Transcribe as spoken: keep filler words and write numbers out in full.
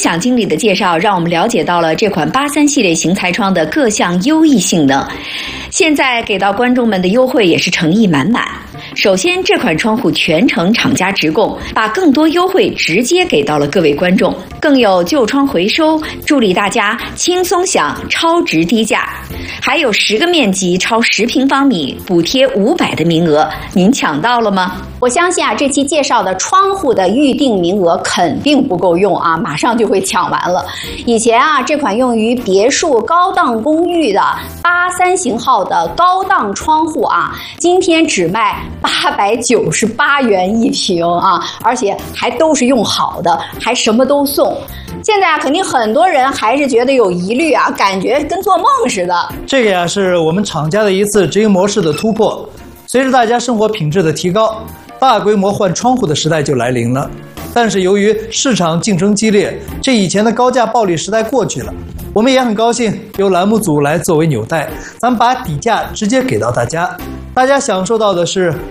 享经理的介绍，让我们了解到了这款八三系列型彩窗的各项优异性能。现在给到观众们的优惠也是诚意满满。首先，这款窗户全程厂家直供，把更多优惠直接给到了各位观众，更有旧窗回收，助力大家轻松享超值低价。还有十个面积超十平方米，补贴五百的名额，您抢到了吗？ 我相信啊，这期介绍的窗户的预定名额肯定不够用啊，马上就会抢完了。以前啊，这款用于别墅高档公寓的八三型号的高档窗户啊，今天只卖八百九十八元一平啊，而且还都是用好的，还什么都送。现在啊，肯定很多人还是觉得有疑虑啊，感觉跟做梦似的。 这个呀，是我们厂家的一次直营模式的突破。随着大家生活品质的提高，大规模换窗户的时代就来临了。但是由于市场竞争激烈，这以前的高价暴利时代过去了。我们也很高兴由栏目组来作为纽带，咱们把底价直接给到大家，大家享受到的是